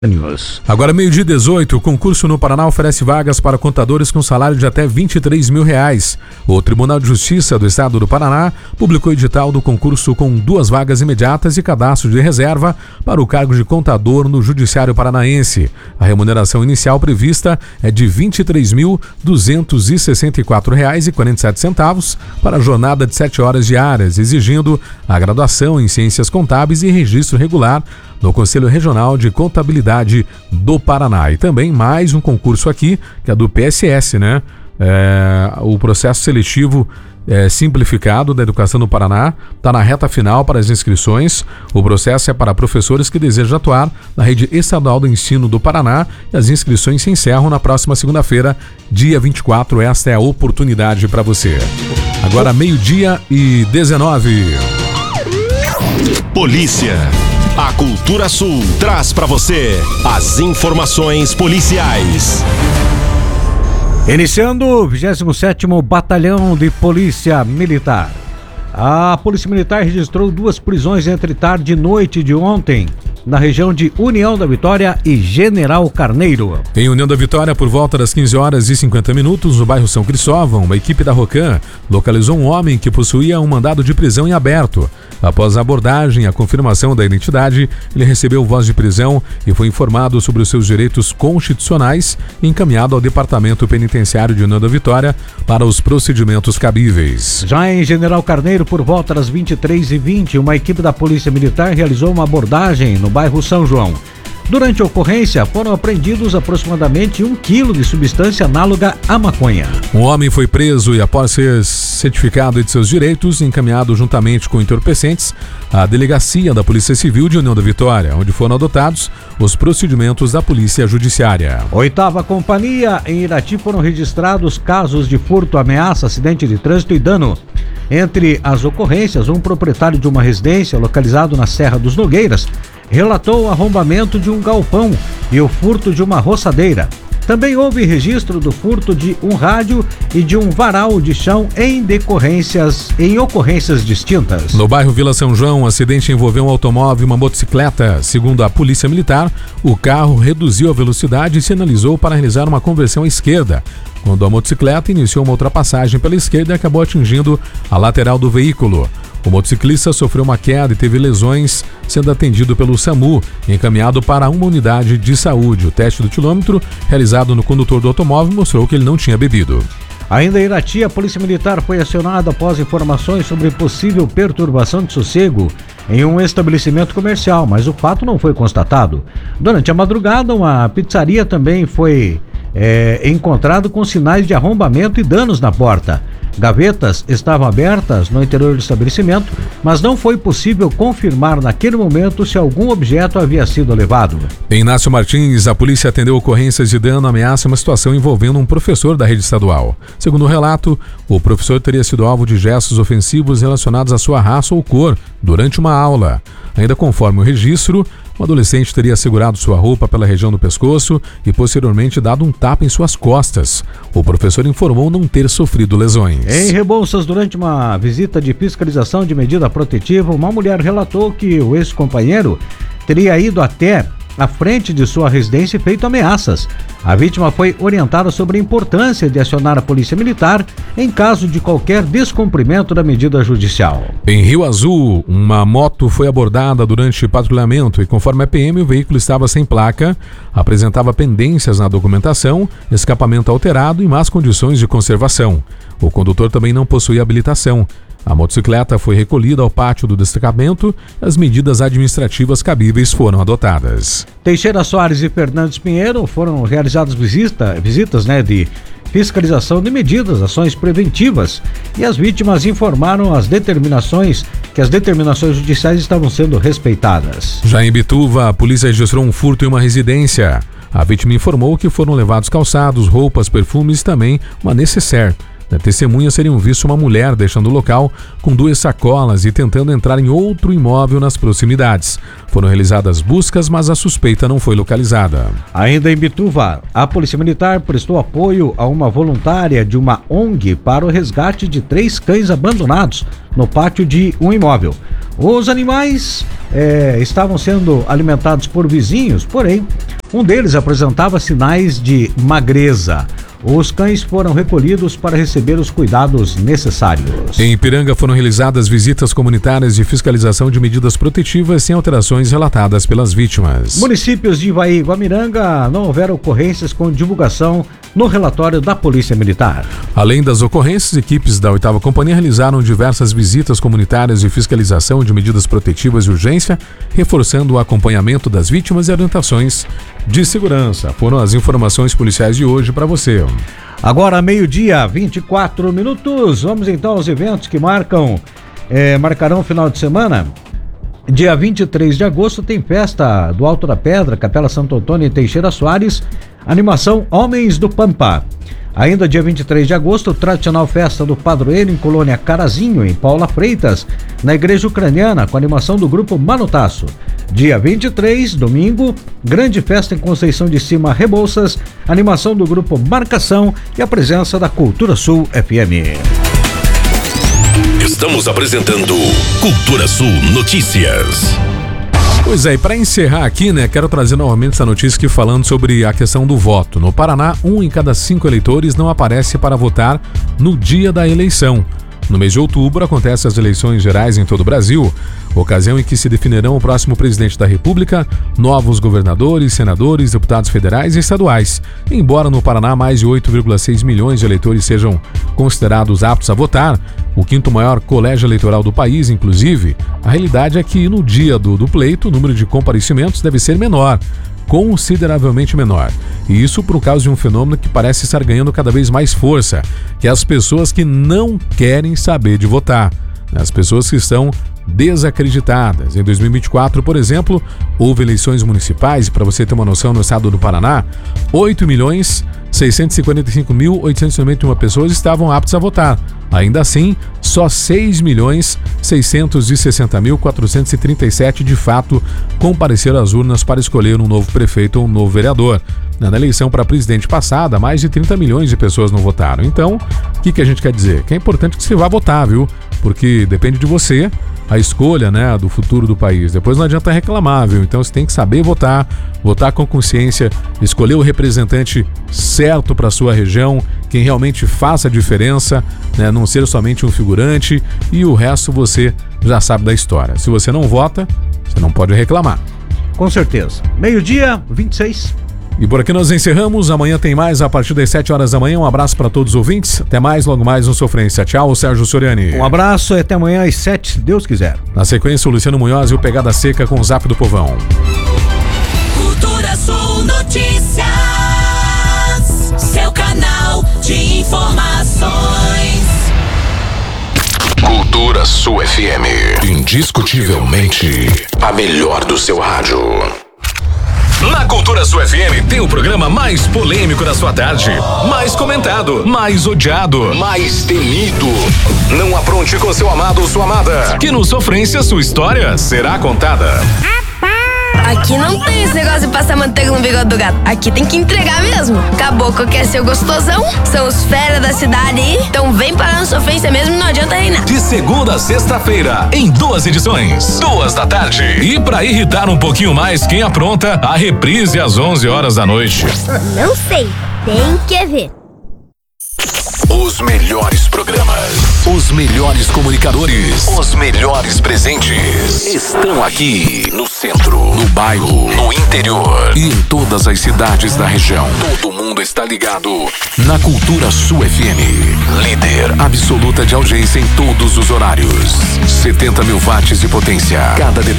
News. Agora 12h18, o concurso no Paraná oferece vagas para contadores com salário de até R$23 mil. O Tribunal de Justiça do Estado do Paraná publicou o edital do concurso com 2 vagas imediatas e cadastro de reserva para o cargo de contador no Judiciário Paranaense. A remuneração inicial prevista é de R$ 23.264,47 para a jornada de 7 horas diárias, exigindo a graduação em Ciências Contábeis e registro regular no Conselho Regional de Contabilidade do Paraná. E também mais um concurso aqui, que é do PSS, né? O processo seletivo simplificado da educação no Paraná está na reta final para as inscrições. O processo é para professores que desejam atuar na rede estadual do ensino do Paraná e as inscrições se encerram na próxima segunda-feira, dia 24. Esta é a oportunidade para você. Agora 12h19. Polícia. A Cultura Sul traz para você as informações policiais. Iniciando o 27º Batalhão de Polícia Militar. A Polícia Militar registrou 2 prisões entre tarde e noite de ontem, na região de União da Vitória e General Carneiro. Em União da Vitória, por volta das 15h50, no bairro São Cristóvão, uma equipe da Rocan localizou um homem que possuía um mandado de prisão em aberto. Após a abordagem e a confirmação da identidade, ele recebeu voz de prisão e foi informado sobre os seus direitos constitucionais e encaminhado ao Departamento Penitenciário de União da Vitória para os procedimentos cabíveis. Já em General Carneiro, por volta das 23h20, uma equipe da Polícia Militar realizou uma abordagem no bairro São João. Durante a ocorrência, foram apreendidos aproximadamente 1 quilo de substância análoga à maconha. Um homem foi preso e, após ser certificado de seus direitos, encaminhado juntamente com entorpecentes à Delegacia da Polícia Civil de União da Vitória, onde foram adotados os procedimentos da Polícia Judiciária. 8ª Companhia, em Irati, foram registrados casos de furto, ameaça, acidente de trânsito e dano. Entre as ocorrências, um proprietário de uma residência localizado na Serra dos Nogueiras relatou o arrombamento de um galpão e o furto de uma roçadeira. Também houve registro do furto de um rádio e de um varal de chão em ocorrências distintas. No bairro Vila São João, um acidente envolveu um automóvel e uma motocicleta. Segundo a Polícia Militar, o carro reduziu a velocidade e sinalizou para realizar uma conversão à esquerda, quando a motocicleta iniciou uma ultrapassagem pela esquerda e acabou atingindo a lateral do veículo. O motociclista sofreu uma queda e teve lesões, sendo atendido pelo SAMU e encaminhado para uma unidade de saúde. O teste do tilômetro, realizado no condutor do automóvel, mostrou que ele não tinha bebido. Ainda em Irati, a Polícia Militar foi acionada após informações sobre possível perturbação de sossego em um estabelecimento comercial, mas o fato não foi constatado. Durante a madrugada, uma pizzaria também foi encontrado com sinais de arrombamento e danos na porta. Gavetas estavam abertas no interior do estabelecimento, mas não foi possível confirmar naquele momento se algum objeto havia sido levado. Em Inácio Martins, a polícia atendeu ocorrências de dano, ameaça e uma situação envolvendo um professor da rede estadual. Segundo o relato, o professor teria sido alvo de gestos ofensivos relacionados à sua raça ou cor durante uma aula. Ainda conforme o registro, o adolescente teria segurado sua roupa pela região do pescoço e posteriormente dado um tapa em suas costas. O professor informou não ter sofrido lesões. Em Rebouças, durante uma visita de fiscalização de medida protetiva, uma mulher relatou que o ex-companheiro teria ido até à frente de sua residência e feito ameaças. A vítima foi orientada sobre a importância de acionar a Polícia Militar em caso de qualquer descumprimento da medida judicial. Em Rio Azul, uma moto foi abordada durante patrulhamento e, conforme a PM, o veículo estava sem placa, apresentava pendências na documentação, escapamento alterado e más condições de conservação. O condutor também não possuía habilitação. A motocicleta foi recolhida ao pátio do destacamento e as medidas administrativas cabíveis foram adotadas. Teixeira Soares e Fernandes Pinheiro foram realizadas visitas de fiscalização de medidas, ações preventivas, e as vítimas informaram que as determinações judiciais estavam sendo respeitadas. Já em Bituva, a polícia registrou um furto em uma residência. A vítima informou que foram levados calçados, roupas, perfumes e também uma nécessaire. Testemunhas teriam visto uma mulher deixando o local com 2 sacolas e tentando entrar em outro imóvel nas proximidades. Foram realizadas buscas, mas a suspeita não foi localizada. Ainda em Bituva, a Polícia Militar prestou apoio a uma voluntária de uma ONG para o resgate de 3 cães abandonados no pátio de um imóvel. Os animais estavam sendo alimentados por vizinhos, porém, um deles apresentava sinais de magreza. Os cães foram recolhidos para receber os cuidados necessários. Em Ipiranga foram realizadas visitas comunitárias de fiscalização de medidas protetivas sem alterações relatadas pelas vítimas. Municípios de Ivaí e Guamiranga não houveram ocorrências com divulgação no relatório da Polícia Militar. Além das ocorrências, equipes da 8ª Companhia realizaram diversas visitas comunitárias de fiscalização de medidas protetivas de urgência, reforçando o acompanhamento das vítimas e orientações de segurança. Foram as informações policiais de hoje para você. Agora, meio-dia, 24 minutos. Vamos então aos eventos que marcarão o final de semana. Dia 23 de agosto tem festa do Alto da Pedra, Capela Santo Antônio e Teixeira Soares, animação Homens do Pampa. Ainda dia 23 de agosto, tradicional festa do Padroeiro em Colônia Carazinho, em Paula Freitas, na Igreja Ucraniana, com animação do grupo Manotaço. Dia 23, domingo, grande festa em Conceição de Cima, Rebouças, animação do grupo Marcação e a presença da Cultura Sul FM. Estamos apresentando Cultura Sul Notícias. Pois é, e para encerrar aqui, quero trazer novamente essa notícia aqui falando sobre a questão do voto. No Paraná, 1 em cada 5 eleitores não aparece para votar no dia da eleição. No mês de outubro, acontecem as eleições gerais em todo o Brasil, ocasião em que se definirão o próximo presidente da República, novos governadores, senadores, deputados federais e estaduais. Embora no Paraná mais de 8,6 milhões de eleitores sejam considerados aptos a votar, o 5º maior colégio eleitoral do país, inclusive, a realidade é que no dia do pleito o número de comparecimentos deve ser menor, consideravelmente menor. E isso por causa de um fenômeno que parece estar ganhando cada vez mais força, que é as pessoas que não querem saber de votar, as pessoas que estão desacreditadas. Em 2024, por exemplo, houve eleições municipais, e para você ter uma noção, no estado do Paraná, 8.655.891 pessoas estavam aptas a votar. Ainda assim, só 6.660.437 de fato compareceram às urnas para escolher um novo prefeito ou um novo vereador. Na eleição para presidente passada, mais de 30 milhões de pessoas não votaram. Então, o que a gente quer dizer? Que é importante que você vá votar, viu? Porque depende de você a escolha, do futuro do país. Depois não adianta reclamar, viu? Então você tem que saber votar, votar com consciência, escolher o representante certo para sua região, quem realmente faça a diferença, não ser somente um figurante, e o resto você já sabe da história. Se você não vota, você não pode reclamar. Com certeza. Meio-dia, 26. E por aqui nós encerramos. Amanhã tem mais a partir das 7 horas da manhã. Um abraço para todos os ouvintes. Até mais, logo mais no Sofrência. Tchau, Sérgio Soriani. Um abraço e até amanhã às 7, se Deus quiser. Na sequência, o Luciano Munhoz e o Pegada Seca com o Zap do Povão. Cultura Sul Notícias, seu canal de informações. Cultura Sul FM. Indiscutivelmente a melhor do seu rádio. Na Cultura Sul FM tem o programa mais polêmico da sua tarde, mais comentado, mais odiado, mais temido. Não apronte com seu amado ou sua amada, que no Sofrência sua história será contada. Aqui não tem esse negócio de passar manteiga no bigode do gato. Aqui tem que entregar mesmo. Caboclo quer ser o gostosão, são os fera da cidade. Então vem parar no Sofrência mesmo, não adianta reinar. De segunda a sexta-feira, em 2 edições, 2 da tarde. E pra irritar um pouquinho mais quem apronta, a reprise às 11 horas da noite. Não sei, tem que ver. Os melhores programas, os melhores comunicadores, os melhores presentes estão aqui no centro, no bairro, no interior e em todas as cidades da região. Todo mundo está ligado na Cultura Sul FM. Líder absoluta de audiência em todos os horários. 70 mil watts de potência. Cada detalhe